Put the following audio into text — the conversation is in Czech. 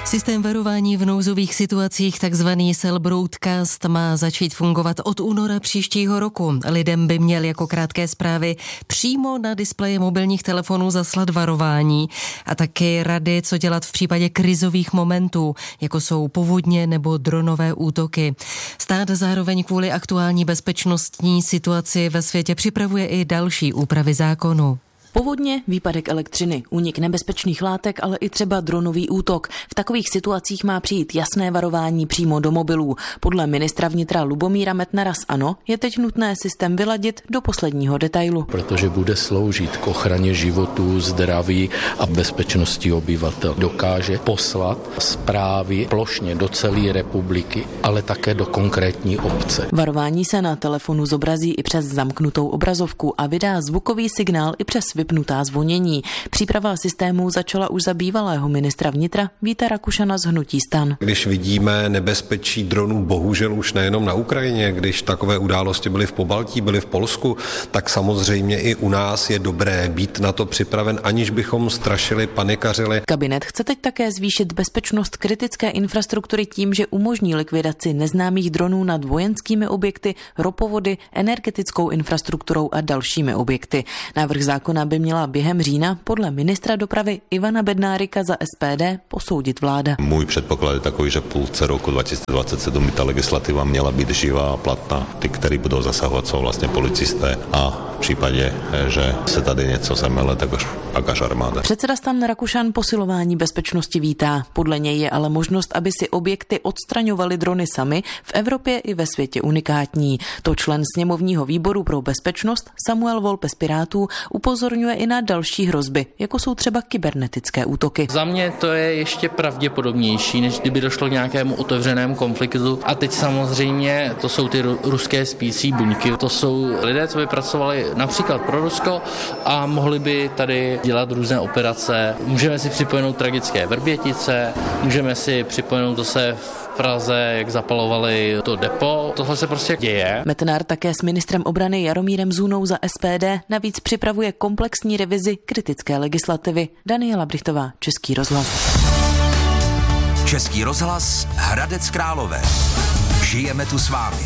Systém varování v nouzových situacích, takzvaný Cell Broadcast, má začít fungovat od února příštího roku. Lidem by měl jako krátké zprávy přímo na displeje mobilních telefonů zaslat varování a taky rady, co dělat v případě krizových momentů, jako jsou povodně nebo dronové útoky. Stát zároveň kvůli aktuální bezpečnostní situaci ve světě připravuje i další úpravy zákonu. Povodně, výpadek elektřiny, únik nebezpečných látek, ale i třeba dronový útok. V takových situacích má přijít jasné varování přímo do mobilů. Podle ministra vnitra Lubomíra Metnara z ANO je teď nutné systém vyladit do posledního detailu. Protože bude sloužit k ochraně životů, zdraví a bezpečnosti obyvatel. Dokáže poslat zprávy plošně do celé republiky, ale také do konkrétní obce. Varování se na telefonu zobrazí i přes zamknutou obrazovku a vydá zvukový signál i přes vypnutá zvonění. Příprava systému začala už za bývalého ministra vnitra Víta Rakušana z hnutí STAN. Když vidíme nebezpečí dronů, bohužel už nejenom na Ukrajině, když takové události byly v Pobaltí, byly v Polsku, tak samozřejmě i u nás je dobré být na to připraven, aniž bychom strašili, panikařili. Kabinet chce teď také zvýšit bezpečnost kritické infrastruktury tím, že umožní likvidaci neznámých dronů nad vojenskými objekty, ropovody, energetickou infrastrukturou a dalšími objekty. Návrh zákona by měla během října podle ministra dopravy Ivana Bednárika za SPD posoudit vláda. Můj předpoklad je takový, že v půlce roku 2027 by ta legislativa měla být živá a platná. Ty, který budou zasahovat, jsou vlastně policisté a v případě, že se tady něco zemele, tak až armáda. Předseda STAN Rakušan posilování bezpečnosti vítá. Podle něj je ale možnost, aby si objekty odstraňovaly drony sami, v Evropě i ve světě unikátní. To člen sněmovního výboru pro bezpečnost Samuel Volpe z Pirátů upozorňuje i na další hrozby, jako jsou třeba kybernetické útoky. Za mě to je ještě pravděpodobnější, než kdyby došlo k nějakému otevřenému konfliktu. A teď samozřejmě to jsou ty ruské spící buňky. To jsou lidé, co by pracovali například pro Rusko a mohli by tady dělat různé operace. Můžeme si připojenout tragické Vrbětice, můžeme si připojenout zase v Praze, jak zapalovali to depo. Tohle se prostě děje. Metnar také s ministrem obrany Jaromírem Zůnou za SPD navíc připravuje komplexní revizi kritické legislativy. Daniela Brichtová, Český rozhlas. Český rozhlas, Hradec Králové. Žijeme tu s vámi.